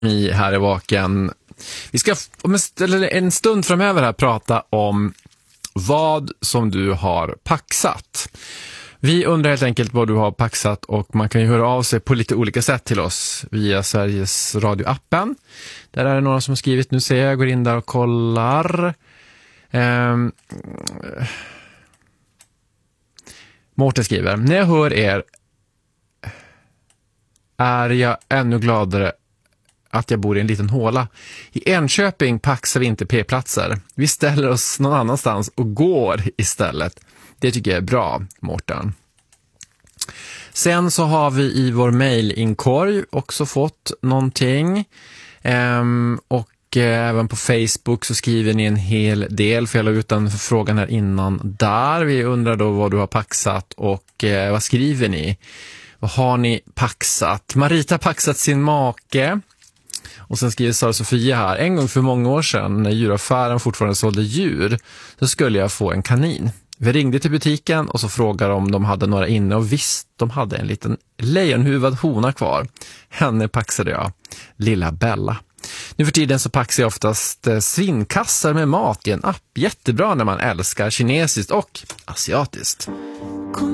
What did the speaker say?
här i Vaken. Vi ska om en stund framöver här prata om vad som du har paxat. Vi undrar helt enkelt vad du har paxat, och man kan ju höra av sig på lite olika sätt till oss via Sveriges Radio-appen. Där är det några som har skrivit, nu ser jag går in där och kollar. Mårten skriver, när jag hör er är jag ännu gladare att jag bor i en liten håla. I Enköping paxar vi inte p-platser. Vi ställer oss någon annanstans och går istället. Det tycker jag är bra, Mårten. Sen så har vi i vår mailinkorg också fått någonting. Och även på Facebook så skriver ni en hel del, för jag la ut den frågan här innan där. Vi undrar då vad du har paxat och vad skriver ni? Vad har ni paxat? Marita har paxat sin make. Och sen skriver Sara Sofia här, en gång för många år sedan när djuraffären fortfarande sålde djur, så skulle jag få en kanin. Vi ringde till butiken och så frågade om de hade några inne, och visst, de hade en liten lejonhuvad hona kvar. Henne paxade jag, lilla Bella. Nu för tiden så paxar jag oftast svinkassar med mat i en app. Jättebra när man älskar kinesiskt och asiatiskt.